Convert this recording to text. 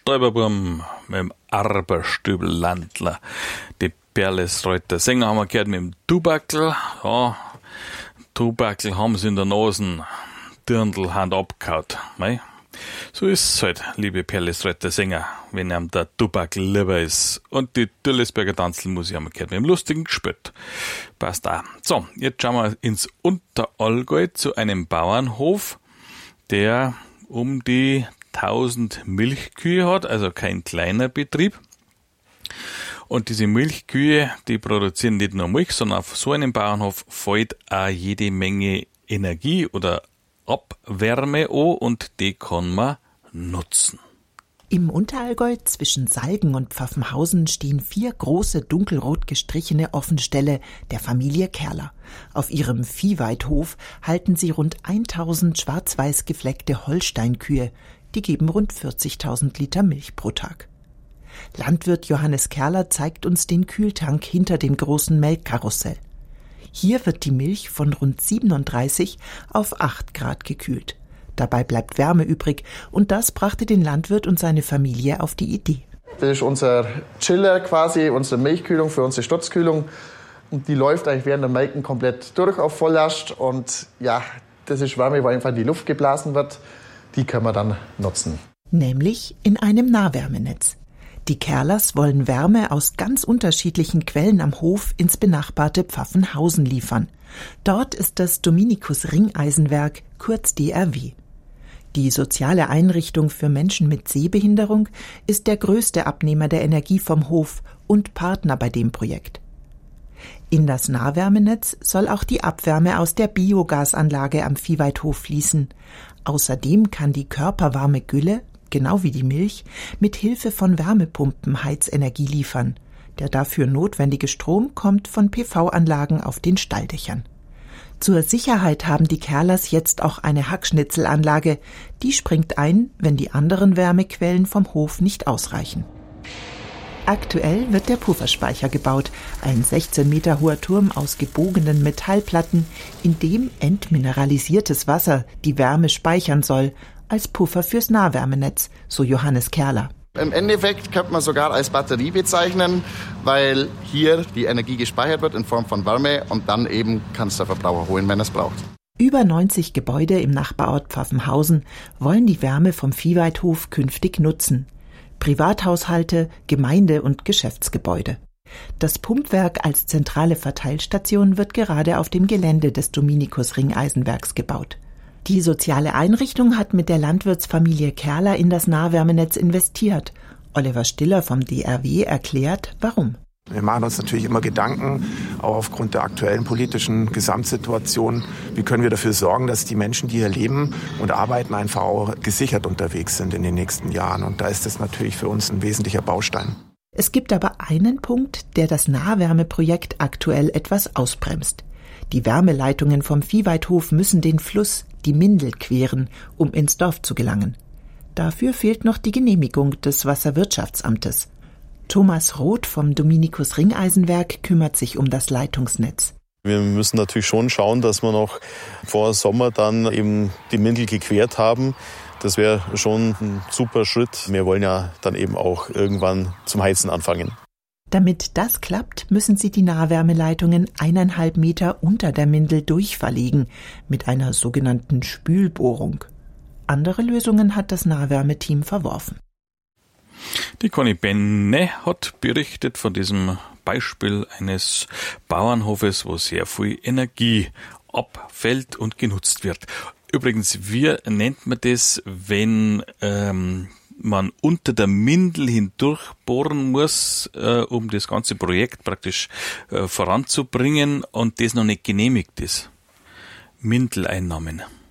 Stäuberburm mit dem Arberstübellandler. Die Perlesreuter Sänger haben wir gehört mit dem Tubackel. Ja, Tubackel haben sie in der Nase, Dirndl haben abgehauen. Mei. So ist es halt, liebe Perlesreuter Sänger, wenn einem der Tubackel lieber ist. Und die Düllesberger Tanzlmusik haben wir gehört mit dem lustigen Gespött. Passt auch. So, jetzt schauen wir ins Unterallgäu zu einem Bauernhof, der um die 1000 Milchkühe hat, also kein kleiner Betrieb. Und diese Milchkühe, die produzieren nicht nur Milch, sondern auf so einem Bauernhof fällt auch jede Menge Energie oder Abwärme an und die kann man nutzen. Im Unterallgäu zwischen Salgen und Pfaffenhausen stehen 4 große dunkelrot gestrichene Offenställe der Familie Kerler. Auf ihrem Viehweidhof halten sie rund 1000 schwarz-weiß gefleckte Holsteinkühe. Die geben rund 40.000 Liter Milch pro Tag. Landwirt Johannes Kerler zeigt uns den Kühltank hinter dem großen Melkkarussell. Hier wird die Milch von rund 37 auf 8 Grad gekühlt. Dabei bleibt Wärme übrig und das brachte den Landwirt und seine Familie auf die Idee. Das ist unser Chiller quasi, unsere Milchkühlung für unsere Stutzkühlung. Und die läuft eigentlich während der Melken komplett durch auf Volllast. Und ja, das ist Wärme, weil einfach in die Luft geblasen wird. Die können wir dann nutzen. Nämlich in einem Nahwärmenetz. Die Kerlers wollen Wärme aus ganz unterschiedlichen Quellen am Hof ins benachbarte Pfaffenhausen liefern. Dort ist das Dominikus-Ringeisenwerk, kurz DRW. Die soziale Einrichtung für Menschen mit Sehbehinderung ist der größte Abnehmer der Energie vom Hof und Partner bei dem Projekt. In das Nahwärmenetz soll auch die Abwärme aus der Biogasanlage am Viehweidhof fließen. Außerdem kann die körperwarme Gülle, genau wie die Milch, mit Hilfe von Wärmepumpen Heizenergie liefern. Der dafür notwendige Strom kommt von PV-Anlagen auf den Stalldächern. Zur Sicherheit haben die Kerlers jetzt auch eine Hackschnitzelanlage. Die springt ein, wenn die anderen Wärmequellen vom Hof nicht ausreichen. Aktuell wird der Pufferspeicher gebaut, ein 16 Meter hoher Turm aus gebogenen Metallplatten, in dem entmineralisiertes Wasser die Wärme speichern soll, als Puffer fürs Nahwärmenetz, so Johannes Kerler. Im Endeffekt könnte man sogar als Batterie bezeichnen, weil hier die Energie gespeichert wird in Form von Wärme und dann eben kann es der Verbraucher holen, wenn er es braucht. Über 90 Gebäude im Nachbarort Pfaffenhausen wollen die Wärme vom Viehweidhof künftig nutzen. Privathaushalte, Gemeinde- und Geschäftsgebäude. Das Pumpwerk als zentrale Verteilstation wird gerade auf dem Gelände des Dominikus-Ringeisenwerks gebaut. Die soziale Einrichtung hat mit der Landwirtsfamilie Kerler in das Nahwärmenetz investiert. Oliver Stiller vom DRW erklärt, warum. Wir machen uns natürlich immer Gedanken, auch aufgrund der aktuellen politischen Gesamtsituation, wie können wir dafür sorgen, dass die Menschen, die hier leben und arbeiten, einfach auch gesichert unterwegs sind in den nächsten Jahren. Und da ist das natürlich für uns ein wesentlicher Baustein. Es gibt aber einen Punkt, der das Nahwärmeprojekt aktuell etwas ausbremst. Die Wärmeleitungen vom Viehweidhof müssen den Fluss, die Mindel, queren, um ins Dorf zu gelangen. Dafür fehlt noch die Genehmigung des Wasserwirtschaftsamtes. Thomas Roth vom Dominikus-Ringeisenwerk kümmert sich um das Leitungsnetz. Wir müssen natürlich schon schauen, dass wir noch vor Sommer dann eben die Mindel gequert haben. Das wäre schon ein super Schritt. Wir wollen ja dann eben auch irgendwann zum Heizen anfangen. Damit das klappt, müssen sie die Nahwärmeleitungen 1,5 Meter unter der Mindel durchverlegen, mit einer sogenannten Spülbohrung. Andere Lösungen hat das Nahwärmeteam verworfen. Die Conny Benne hat berichtet von diesem Beispiel eines Bauernhofes, wo sehr viel Energie abfällt und genutzt wird. Übrigens, wie nennt man das, wenn man unter der Mindel hindurch bohren muss, um das ganze Projekt praktisch voranzubringen und das noch nicht genehmigt ist? Mindeleinnahmen.